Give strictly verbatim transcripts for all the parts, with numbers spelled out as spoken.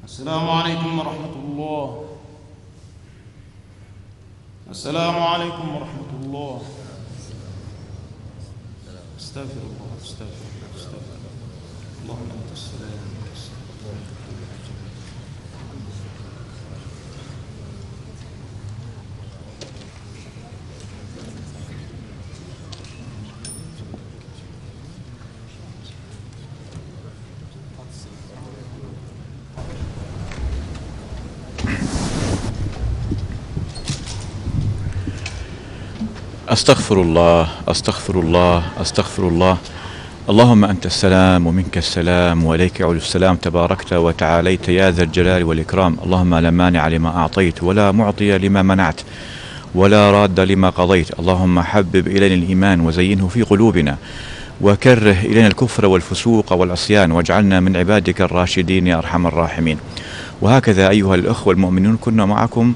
السلام عليكم ورحمة الله. السلام عليكم ورحمة الله. استغفر الله استغفر الله استغفر الله. اللهم أنت السلام. أستغفر الله أستغفر الله أستغفر الله. اللهم أنت السلام ومنك السلام وإليك يعود السلام، تباركت وتعاليت يا ذا الجلال والإكرام. اللهم لا مانع لما أعطيت ولا معطي لما منعت ولا راد لما قضيت. اللهم حبب إلينا الإيمان وزينه في قلوبنا وكره إلينا الكفر والفسوق والعصيان واجعلنا من عبادك الراشدين يا أرحم الراحمين. وهكذا أيها الأخوة المؤمنون، كنا معكم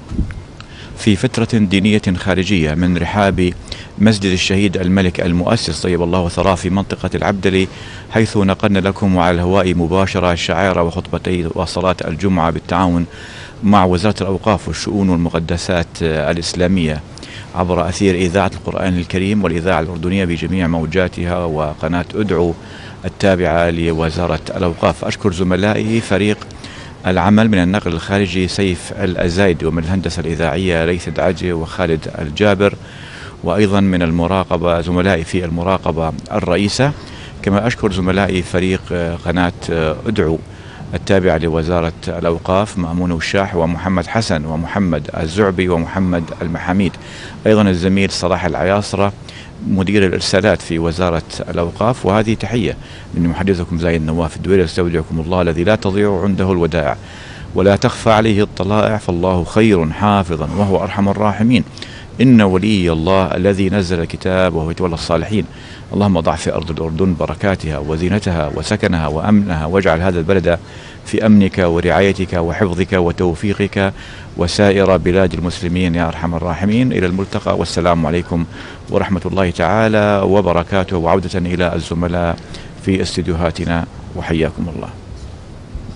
في فترة دينية خارجية من رحاب مسجد الشهيد الملك المؤسس طيب الله ثراه في منطقة العبدلي، حيث نقلنا لكم على الهواء مباشرة شعائر وخطبتي وصلاة الجمعة بالتعاون مع وزارة الأوقاف والشؤون والمقدسات الإسلامية عبر أثير إذاعة القرآن الكريم والإذاعة الأردنية بجميع موجاتها وقناة أدعو التابعة لوزارة الأوقاف. أشكر زملائي فريق العمل من النقل الخارجي سيف الأزايد، ومن الهندسة الإذاعية ليث دعجي وخالد الجابر، وأيضا من المراقبة زملائي في المراقبة الرئيسة. كما أشكر زملائي فريق قناة أدعو التابعة لوزارة الأوقاف مأمون وشاح ومحمد حسن ومحمد الزعبي ومحمد المحاميد. أيضا الزميل صلاح العياصرة مدير الإرسالات في وزارة الأوقاف. وهذه تحية من محدثكم زايد نواف الدويري، استودعكم الله الذي لا تضيع عنده الودائع ولا تخفى عليه الطلائع، فالله خير حافظا وهو أرحم الراحمين. إن ولي الله الذي نزل الكتاب وهو يتولى الصالحين. اللهم ضع في أرض الأردن بركاتها وزينتها وسكنها وأمنها، واجعل هذا البلد في أمنك ورعايتك وحفظك وتوفيقك وسائر بلاد المسلمين يا أرحم الراحمين. إلى الملتقى، والسلام عليكم ورحمة الله تعالى وبركاته، وعودة إلى الزملاء في استديوهاتنا، وحياكم الله.